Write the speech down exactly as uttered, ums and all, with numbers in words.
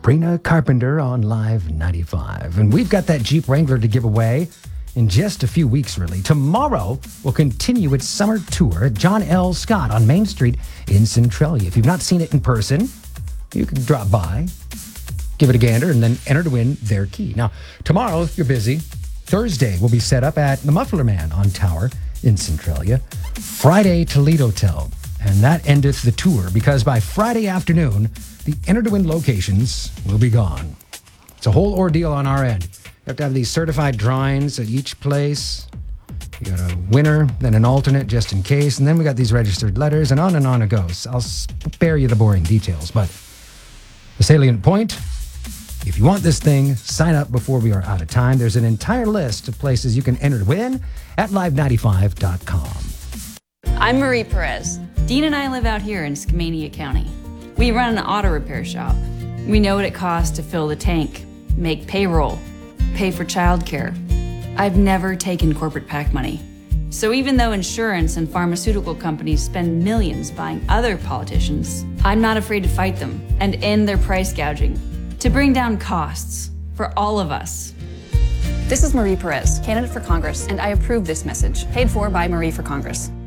Sabrina Carpenter on Live ninety-five. And we've got that Jeep Wrangler to give away in just a few weeks, really. Tomorrow, we'll continue its summer tour at John L. Scott on Main Street in Centralia. If you've not seen it in person, you can drop by, give it a gander, and then enter to win their key. Now, tomorrow, if you're busy, Thursday will be set up at the Muffler Man on Tower in Centralia. Friday, Toledo Tel. And that endeth the tour, because by Friday afternoon, the enter to win locations will be gone. It's a whole ordeal on our end. You have to have these certified drawings at each place. You got a winner, then an alternate just in case, and then we got these registered letters, and on and on it goes. I'll spare you the boring details, but the salient point, if you want this thing, sign up before we are out of time. There's an entire list of places you can enter to win at live ninety-five dot com. I'm Marie Perez. Dean and I live out here in Skamania County. We run an auto repair shop. We know what it costs to fill the tank, make payroll, pay for childcare. I've never taken corporate PAC money. So even though insurance and pharmaceutical companies spend millions buying other politicians, I'm not afraid to fight them and end their price gouging to bring down costs for all of us. This is Marie Perez, candidate for Congress, and I approve this message, paid for by Marie for Congress.